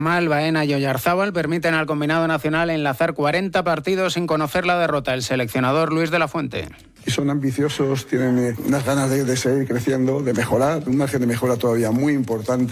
Baena y Oyarzábal permiten al combinado nacional enlazar 40 partidos sin conocer la derrota. El seleccionador Luis de la Fuente. Son ambiciosos, tienen unas ganas de seguir creciendo, de mejorar, un margen de mejora todavía muy importante.